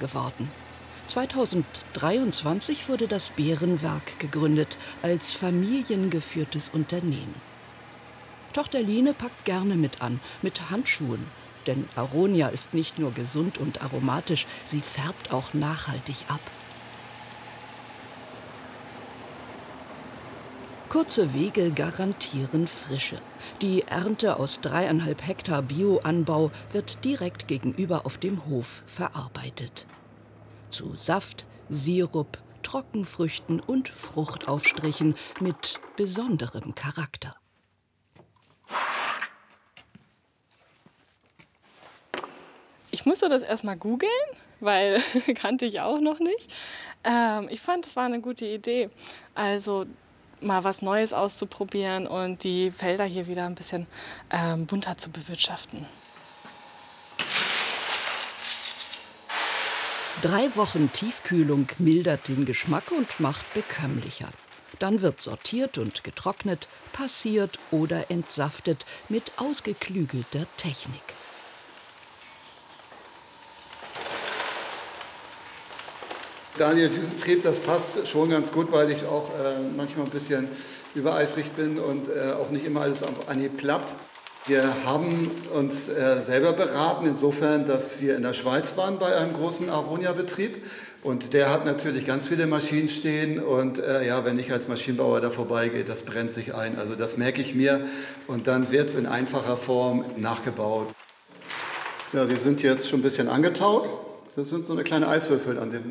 geworden. 2023 wurde das Bärenwerk gegründet als familiengeführtes Unternehmen. Tochter Line packt gerne mit an, mit Handschuhen. Denn Aronia ist nicht nur gesund und aromatisch, sie färbt auch nachhaltig ab. Kurze Wege garantieren Frische. Die Ernte aus 3,5 Hektar Bioanbau wird direkt gegenüber auf dem Hof verarbeitet. Zu Saft, Sirup, Trockenfrüchten und Fruchtaufstrichen mit besonderem Charakter. Ich musste das erstmal googeln, weil kannte ich auch noch nicht. Ich fand, es war eine gute Idee, also mal was Neues auszuprobieren und die Felder hier wieder ein bisschen bunter zu bewirtschaften. 3 Wochen Tiefkühlung mildert den Geschmack und macht bekömmlicher. Dann wird sortiert und getrocknet, passiert oder entsaftet mit ausgeklügelter Technik. Daniel Düsentrieb, das passt schon ganz gut, weil ich auch manchmal ein bisschen übereifrig bin und auch nicht immer alles auf Anhieb klappt. Wir haben uns selber beraten, insofern, dass wir in der Schweiz waren bei einem großen Aronia-Betrieb. Und der hat natürlich ganz viele Maschinen stehen. Und ja, wenn ich als Maschinenbauer da vorbeigehe, das brennt sich ein. Also das merke ich mir. Und dann wird es in einfacher Form nachgebaut. Ja, wir sind jetzt schon ein bisschen angetaut. Das sind so eine kleine Eiswürfel, an dem